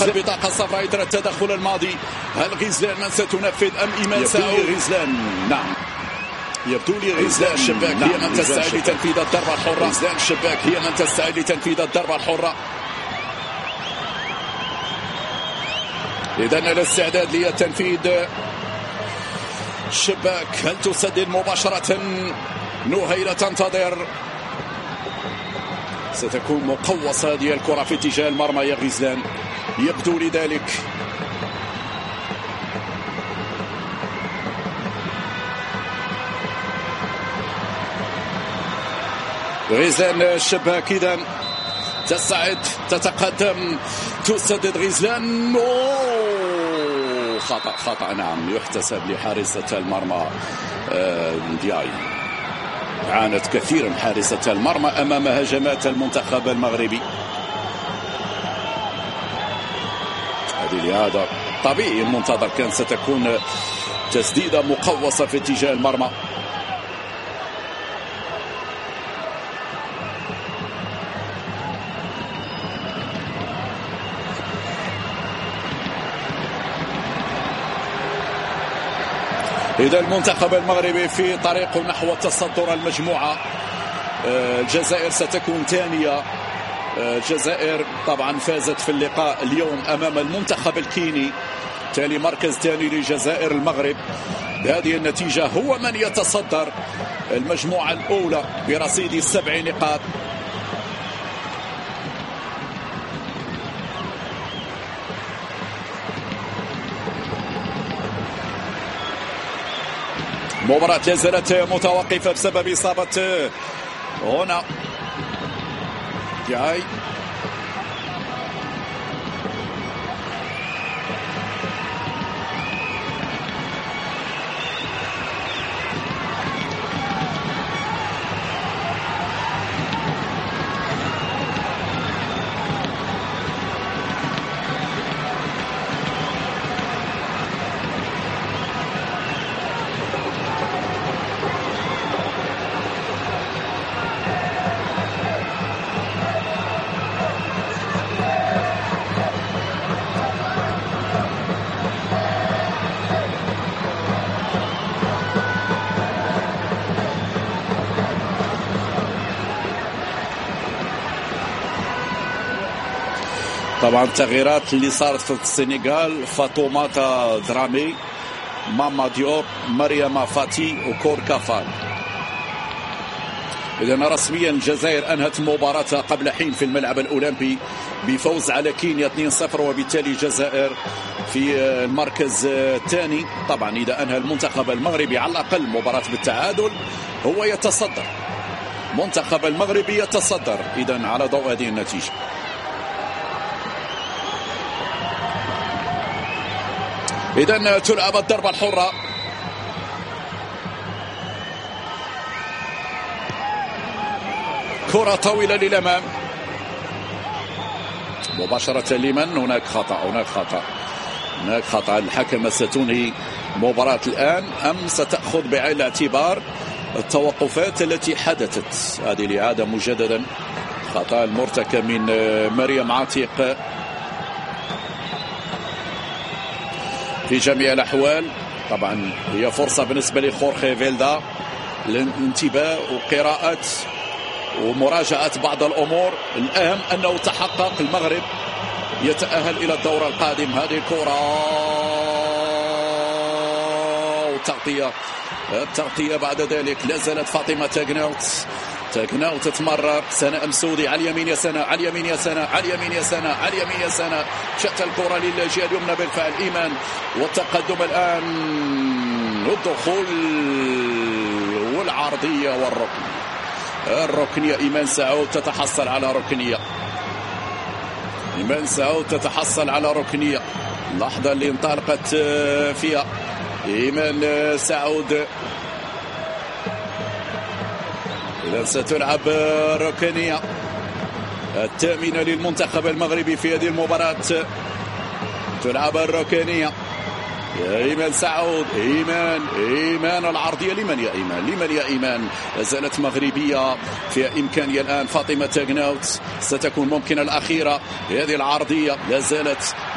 البطاقة الصفراء يترى التدخل الماضي. هل غزلان من ستنفذ أم إيمان سعود؟ غزلان نعم، يبدو لي غزلان الشباك هي من تستعد لتنفيذ الضربة الحرة. غزلان الشباك هي من تستعد لتنفيذ الضربة الحرة. إذن الاستعداد لتنفيذ الشباك. هل تسدد مباشرة؟ نهيلة تنتظر. ستكون مقوصة هذه الكرة في اتجاه المرمى يا غزلان، يبدو لذلك. غزلان الشباك إذن تستعد، تتقدم، تسدد غزلان. خطأ نعم، يحتسب لحارسة المرمى دياي. عانت كثيرا حارسة المرمى أمام هجمات المنتخب المغربي. لهذا طبيعي المنتظر كان ستكون تسديدة مقوصة في اتجاه المرمى. إذا المنتخب المغربي في طريقه نحو تصدر المجموعة. الجزائر ستكون ثانية. الجزائر طبعا فازت في اللقاء اليوم أمام المنتخب الكيني، تالي مركز ثاني للجزائر. المغرب بهذه النتيجة هو من يتصدر المجموعة الأولى برصيد 7 نقاط. المباراة لا زالت متوقفة بسبب إصابة هنا جاي. طبعا التغييرات اللي صارت في السنغال: فاطمata درامي، ماما ديوب، مريم فاتي وكور كافال. إذن رسميا الجزائر أنهت مباراتها قبل حين في الملعب الأولمبي بفوز على كينيا 2-0، وبالتالي الجزائر في المركز الثاني. طبعا إذا أنهى المنتخب المغربي على الأقل مباراة بالتعادل هو يتصدر. منتخب المغربي يتصدر إذن على ضوء هذه النتيجة. إذن تلعب الضربة الحرة. كرة طويلة للأمام مباشرة لمن؟ هناك خطأ. الحكم ستنهي مباراة الآن أم ستأخذ بعين الاعتبار التوقفات التي حدثت؟ هذه الإعادة مجددا. خطأ المرتكب من مريم عتيق. في جميع الأحوال طبعا هي فرصة بالنسبة لخورخي فيلدا للانتباه وقراءة ومراجعة بعض الأمور. الأهم أنه تحقق المغرب يتأهل إلى الدور القادم. هذه كرة والتغطية بعد ذلك. لا زالت فاطمة تاغناوت تتمرر. سناء مسودي على اليمين يا سناء، شتى الكرة للجهة اليمنى بالفعل إيمان، والتقدم الآن والدخول والعرضية والركنية. إيمان سعود تتحصل على ركنية. اللحظة اللي انطلقت فيها إيمان سعود. إذا ستلعب ركنية الثامنة للمنتخب المغربي في هذه المباراة. تلعب الركنية. إيمان سعود، إيمان العرضية لمن يا إيمان؟ لازالت مغربية في إمكانية الآن. فاطمة تاغناوت ستكون ممكن الأخيرة. هذه العرضية لازالت